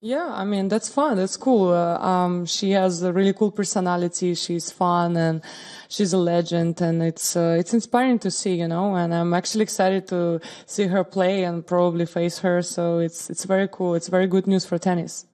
Yeah, I mean, that's fun. That's cool. She has a really cool personality. She's fun and she's a legend, and it's inspiring to see, you know, and I'm actually excited to see her play and probably face her. So it's very cool. It's very good news for tennis.